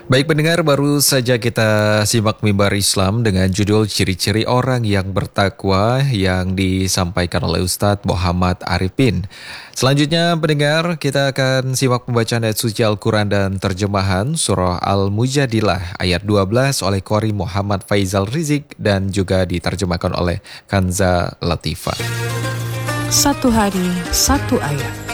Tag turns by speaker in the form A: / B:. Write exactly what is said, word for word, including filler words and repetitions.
A: Baik pendengar, baru saja kita simak mimbar Islam dengan judul Ciri-ciri Orang yang Bertakwa yang disampaikan oleh Ustadz Muhammad Arifin. Selanjutnya pendengar, kita akan simak pembacaan ayat suci Al-Quran dan terjemahan surah Al-Mujadilah ayat dua belas oleh Qori Muhammad Faizal Rizik dan juga diterjemahkan oleh Kanza Latifah.
B: Satu hari, satu ayat.